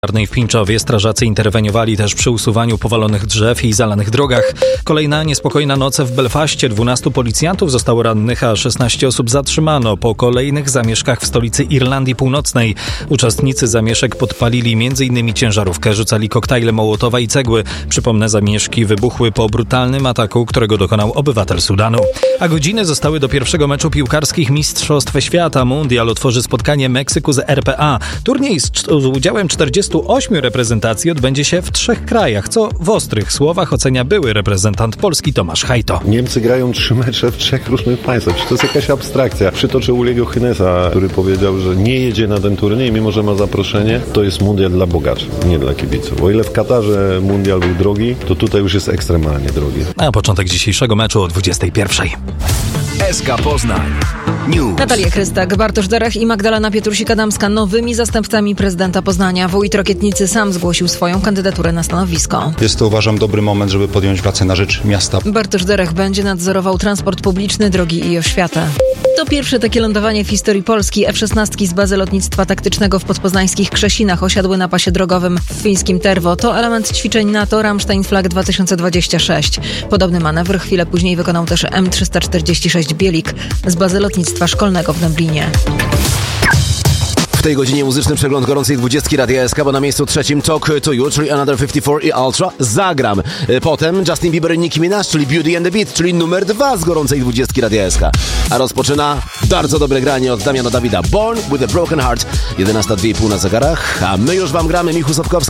W Pińczowie strażacy interweniowali też przy usuwaniu powalonych drzew i zalanych drogach. Kolejna niespokojna noc w Belfaście. 12 policjantów zostało rannych, a 16 osób zatrzymano po kolejnych zamieszkach w stolicy Irlandii Północnej. Uczestnicy zamieszek podpalili m.in. ciężarówkę, rzucali koktajle Mołotowa i cegły. Przypomnę, zamieszki wybuchły po brutalnym ataku, którego dokonał obywatel Sudanu. A godziny zostały do pierwszego meczu piłkarskich Mistrzostw Świata. Mundial otworzy spotkanie Meksyku z RPA. Turniej z udziałem 48 reprezentacji odbędzie się w 3 krajach, co w ostrych słowach ocenia były reprezentant Polski Tomasz Hajto. Niemcy grają 3 mecze w 3 różnych państwach. To jest jakaś abstrakcja. Przytoczę Uliego Hynesa, który powiedział, że nie jedzie na ten turniej, mimo że ma zaproszenie. To jest mundial dla bogaczy, nie dla kibiców. O ile w Katarze mundial był drogi, to tutaj już jest ekstremalnie drogi. A początek dzisiejszego meczu o 21:00. SK Poznań News. Natalia Chrystak, Bartosz Derech i Magdalena Pietrusik-Adamska nowymi zastępcami prezydenta Poznania. Wójt Rokietnicy sam zgłosił swoją kandydaturę na stanowisko. Jest to, uważam, dobry moment, żeby podjąć pracę na rzecz miasta. Bartosz Derech będzie nadzorował transport publiczny, drogi i oświatę. To pierwsze takie lądowanie w historii Polski. F-16 z bazy lotnictwa taktycznego w podpoznańskich Krzesinach osiadły na pasie drogowym w fińskim Tervo. To element ćwiczeń NATO Ramstein Flag 2026. Podobny manewr chwilę później wykonał też M346 Bielik z bazy lotnictwa szkolnego w Dęblinie. W tej godzinie muzyczny przegląd gorącej 20 Radia SK, bo na miejscu 3 Talk to You, czyli Another 54 i Ultra, Zagram. Potem Justin Bieber i Nicki Minaj, czyli Beauty and the Beat, czyli numer 2 z gorącej 20 Radia SK. A rozpoczyna bardzo dobre granie od Damiana Dawida, Born with a Broken Heart, 11:02 na zegarach, a my już wam gramy, Michał Sapkowski.